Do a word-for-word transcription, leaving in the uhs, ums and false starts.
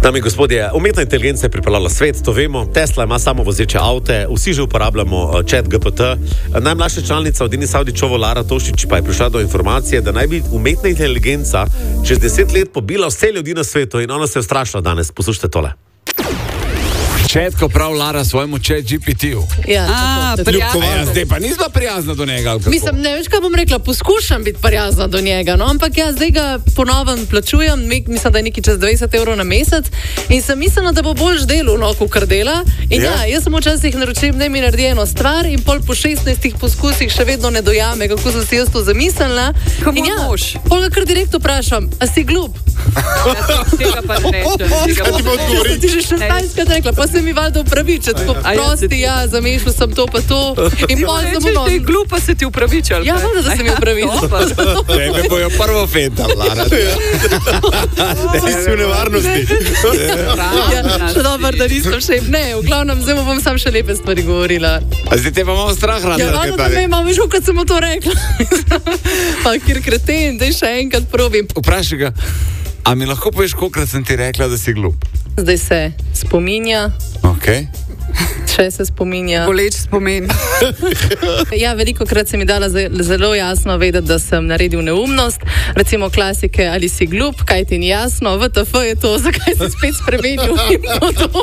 Dame in gospodje, umetna inteligenca je pripeljala svet, to vemo. Tesla ima samo vozeče avte, vsi že uporabljamo chat G P T. Najmlajša članica od Dini Savdičovo, Lara Tošič, pa je prišla do informacije, da naj bi umetna inteligenca čez deset let pobila vse ljudi na svetu in ona se je ustrašila danes. Poslušajte tole. Chat, ko prav Lara svojemu chat G P T-u. Ja, A, tako. Ja, zdaj pa nisva prijazna do njega, ali kako? Mislim, ne veš, kaj bom rekla, poskušam biti prijazna do njega, no, ampak jaz zdaj ga ponovno plačujem, mislim, da je nekaj čez dvajset evrov na mesec in sem mislila, da bo boljš delo, no, kot dela. In ja, ja jaz sem včasih naročil, da mi naredi eno stvar in pol po šestnajstih poskusih še vedno ne dojame, kako sem si jaz to zamislila. Kako in ja, mož? pol ga kar direkt vprašam, a si glup? Tega pa ne rečem. Kaj ti bo odgovoriti? Ti že šestnajstkrat rekla, pa se mi valjda upraviči, tako prosti, ja, zamešal sem to pa to. In pol sem Rečeš, da je glupa, se ti upravičal. Ja, valjda, da se mi upravičil. Tebe bojo prvo fenta, Lara. Ti si v nevarnosti. Ja, še dober, da nisem še... Ne, v glavnem, zdaj bom sam še lepe stvari govorila. A zdaj te pa malo strah rada. Ja, valjda, da me imam že, kad sem mu to rekla. Pa kjer kreten, daj še enkrat probim. Vprašaj ga, a mi lahko poveš, kolikrat sem ti rekla, da si glup? Zdaj se spominja, Okej. še se spominja. Boleč spomin. Ja, veliko krat se mi dala ze- zelo jasno vedeti, da sem naredil neumnost. Recimo klasike, ali si glup, kaj ti ni jasno, V T F je to, zakaj si spet spremenil in to.